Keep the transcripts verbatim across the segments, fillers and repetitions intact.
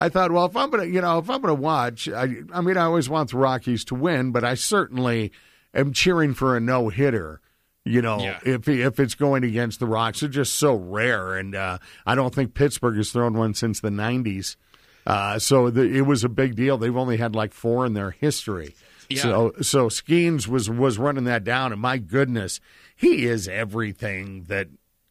I thought, well, if I'm gonna, you know, if I'm gonna watch, I, I mean, I always want the Rockies to win, but I certainly am cheering for a no hitter. You know, yeah. if if it's going against the Rocks, they're just so rare, and uh, I don't think Pittsburgh has thrown one since the nineties. Uh, so the, it was a big deal. They've only had like four in their history. Yeah. So so Skeens was was running that down, and my goodness, he is everything that.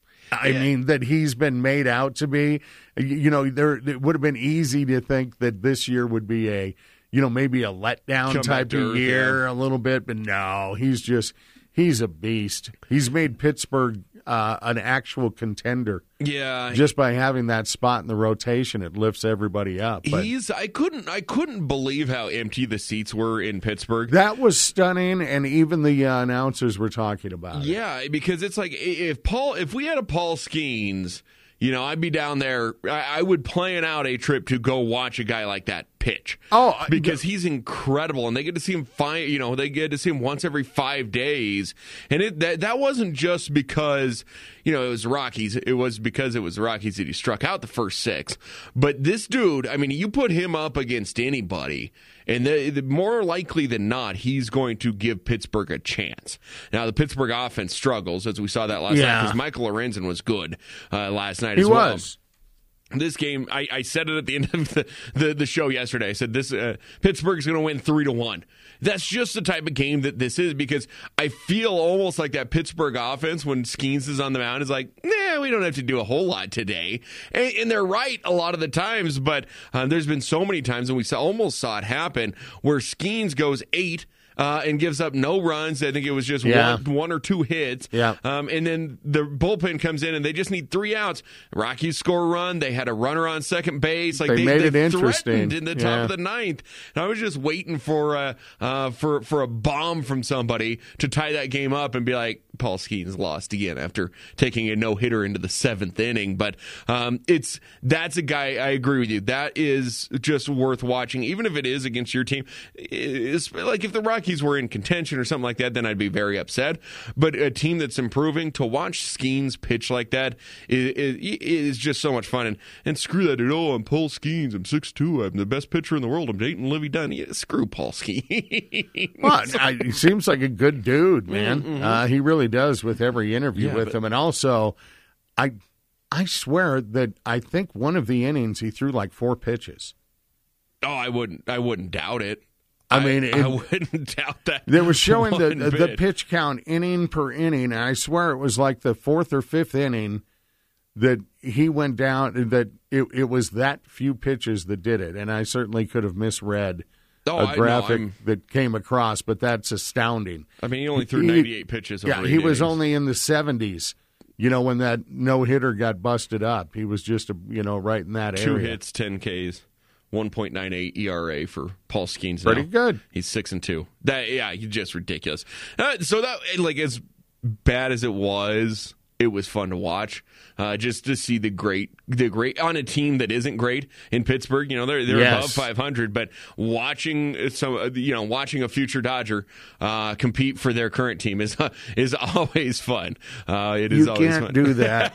I yeah. mean, that he's been made out to be. You know, there it would have been easy to think that this year would be a, you know, maybe a letdown Come type of earth, year yeah. a little bit, but no, he's just, he's a beast. He's made Pittsburgh uh, an actual contender. Yeah. Just by having that spot in the rotation, it lifts everybody up. But He's. I couldn't. I couldn't believe how empty the seats were in Pittsburgh. that was stunning, and even the uh, announcers were talking about it. Yeah, because it's like if Paul, if we had a Paul Skeens, you know, I'd be down there. I, I would plan out a trip to go watch a guy like that pitch. Oh, because he's incredible, and they get to see him five. You know, they get to see him once every five days, and it that that wasn't just because you know it was the Rockies. It was because it was the Rockies that he struck out the first six. But this dude, I mean, you put him up against anybody, and the, the more likely than not, he's going to give Pittsburgh a chance. Now, the Pittsburgh offense struggles, as we saw that last Yeah. night, because Michael Lorenzen was good uh, last night He as well. was. This game, I, I said it at the end of the, the, the show yesterday. I said this uh, Pittsburgh's going to win three to one. That's just the type of game that this is, because I feel almost like that Pittsburgh offense when Skeens is on the mound is like, nah, we don't have to do a whole lot today, and, and they're right a lot of the times. But uh, there's been so many times, and we saw, almost saw it happen where Skeens goes eight. Uh, and gives up no runs. I think it was just Yeah. one, one or two hits. Yeah. Um, and then the bullpen comes in, and they just need three outs. Rockies score a run. They had a runner on second base. Like They they, made they it interesting. threatened in the top Yeah. of the ninth. And I was just waiting for a uh, for for a bomb from somebody to tie that game up and be like, Paul Skeens lost again after taking a no hitter into the seventh inning. But um, it's that's a guy. I agree with you. That is just worth watching, even if it is against your team. It's like if the Rockies were in contention or something like that, then I'd be very upset. But a team that's improving, to watch Skeens pitch like that is, is, is just so much fun. And, and screw that, oh, I'm Paul Skeens, I'm six two, I'm the best pitcher in the world, I'm dating Livy Dunn. Yeah, screw Paul Skeens. Well, I, he seems like a good dude, man. Mm-hmm. Uh, he really does with every interview Yeah, with but- him. And also, I I swear that I think one of the innings he threw like four pitches. Oh, I wouldn't. I wouldn't doubt it. I mean, it- I wouldn't doubt that. They were showing the one the bit. pitch count inning per inning, and I swear it was like the fourth or fifth inning that he went down, that it, it was that few pitches that did it. And I certainly could have misread Oh, a I know, graphic I'm- that came across, but that's astounding. I mean, he only threw He- ninety-eight pitches. Over Yeah, eight he was innings. only in the seventies. You know, when that no hitter got busted up, he was just a, you know right in that two area. hits, ten Ks, one point nine eight E R A for Paul Skeens. Pretty now. good. He's six and two. That yeah, he's just ridiculous. Uh, so that like as bad as it was, it was fun to watch. Uh, just to see the great, the great on a team that isn't great in Pittsburgh. You know, they're they're Yes. above five hundred, but watching some, you know, watching a future Dodger uh, compete for their current team is is always fun. Uh, it is You always can't fun. do that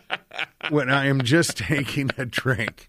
when I am just taking a drink.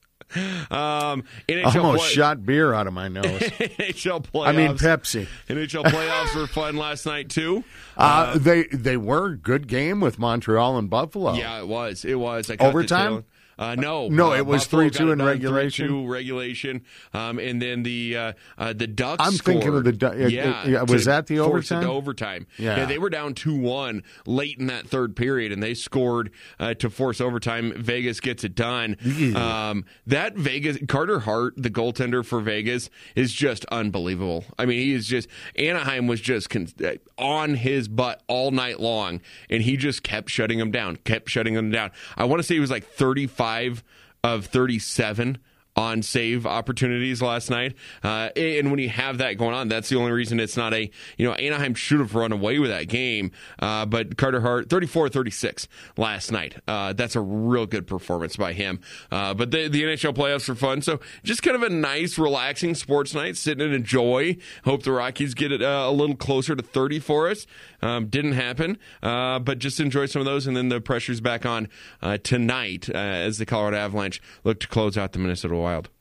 Um, N H L Almost play- shot beer out of my nose. N H L playoffs. I mean Pepsi. N H L playoffs were fun last night too. Uh, they they were good game with Montreal and Buffalo. Yeah, it was. It was. I caught the Overtime? tail- Uh, no, No, uh, it was Buffalo three two got it in done, regulation? three two regulation, um, and then the uh, uh, the Ducks. I'm thinking of scored. the Du- yeah. yeah, was to that the force it overtime? to overtime. Yeah. they were down two one late in that third period, and they scored uh, to force overtime. Vegas gets it done. Yeah. Um, that Vegas Carter Hart, the goaltender for Vegas, is just unbelievable. I mean, he is just Anaheim was just con- on his butt all night long, and he just kept shutting them down, kept shutting them down. I want to say he was like thirty-five of thirty-seven on save opportunities last night. Uh, and when you have that going on, that's the only reason it's not a, you know, Anaheim should have run away with that game. Uh, but Carter Hart, thirty-four thirty-six last night. Uh, that's a real good performance by him. Uh, but the, the N H L playoffs are fun. So just kind of a nice, relaxing sports night, sit and enjoy. Hope the Rockies get it uh, a little closer to thirty for us. Um, didn't happen, uh, but just enjoy some of those. And then the pressure's back on uh, tonight uh, as the Colorado Avalanche look to close out the Minnesota Wild.